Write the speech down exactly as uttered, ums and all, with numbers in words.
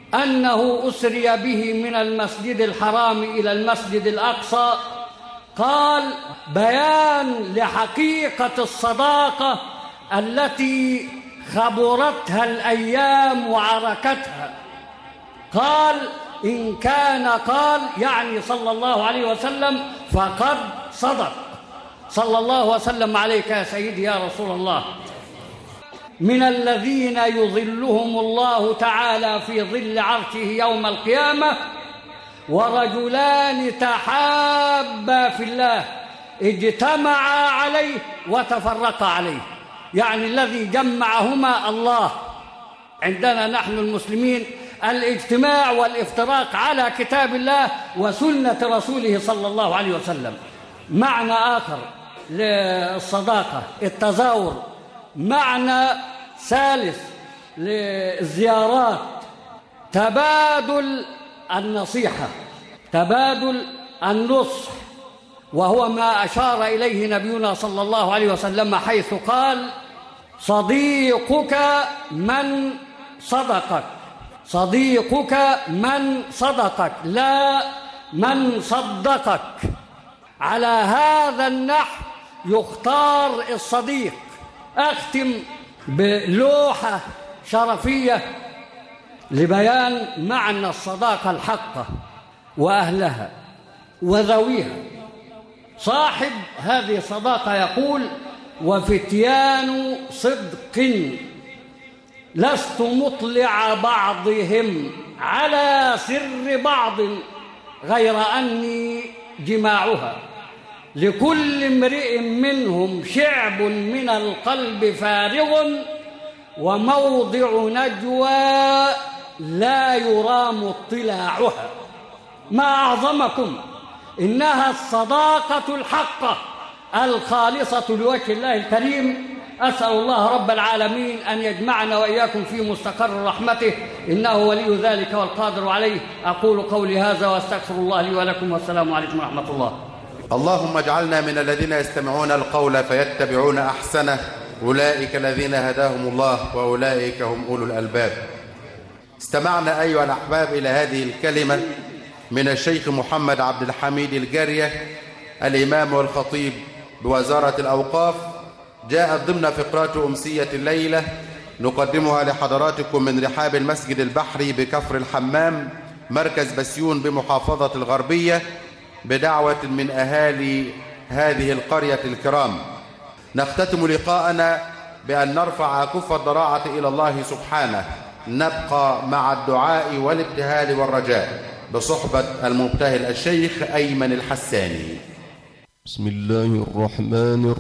أنه أسري به من المسجد الحرام إلى المسجد الأقصى، قال: بيان لحقيقة الصداقة التي خبرتها الأيام وعركتها. قال: إن كان قال يعني صلى الله عليه وسلم فقد صدق. صلى الله وسلم عليك يا سيدي يا رسول الله. من الذين يظلهم الله تعالى في ظل عرشه يوم القيامة ورجلان تحابا في الله اجتمعا عليه وتفرقا عليه، يعني الذي جمعهما الله. عندنا نحن المسلمين الاجتماع والافتراق على كتاب الله وسنة رسوله صلى الله عليه وسلم. معنى آخر للصداقة التزاور. معنى ثالث للزيارات تبادل النصيحة، تبادل النصح، وهو ما أشار إليه نبينا صلى الله عليه وسلم حيث قال: صديقك من صدقك، صديقك من صدقك لا من صدقك. على هذا النحو يختار الصديق. أختم بلوحة شرفية لبيان معنى الصداقة الحقة وأهلها وذويها. صاحب هذه الصداقة يقول: وفتيان صدق لست مطلع بعضهم على سر بعض غير أني جماعها، لكل امرئ منهم شعب من القلب فارغ وموضع نجوى لا يرام اطلاعها. ما أعظمكم، إنها الصداقة الحقة الخالصة لوجه الله الكريم. أسأل الله رب العالمين أن يجمعنا وإياكم في مستقر رحمته، إنه ولي ذلك والقادر عليه. أقول قولي هذا وأستغفر الله لي ولكم، والسلام عليكم ورحمة الله. اللهم اجعلنا من الذين يستمعون القول فيتبعون أحسنه، أولئك الذين هداهم الله وأولئك هم أولو الألباب. استمعنا أيها الأحباب إلى هذه الكلمة من الشيخ محمد عبد الحميد الجارية، الإمام والخطيب بوزارة الأوقاف، جاءت ضمن فقرات أمسية الليلة نقدمها لحضراتكم من رحاب المسجد البحري بكفر الحمام، مركز بسيون بمحافظة الغربية، بدعوة من أهالي هذه القرية الكرام. نختتم لقاءنا بأن نرفع كف الضراعة إلى الله سبحانه، نبقى مع الدعاء والابتهال والرجاء بصحبة المبتهل الشيخ أيمن الحساني. بسم الله الرحمن الرحيم.